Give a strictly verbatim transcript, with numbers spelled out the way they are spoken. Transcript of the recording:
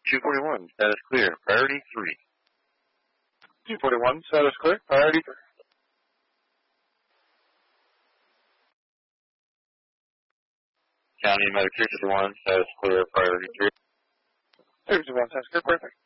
two forty-one, status clear, priority three. two forty-one, status clear, priority three. County Medic three fifty-one, status clear, priority three. three fifty-one, status clear, perfect.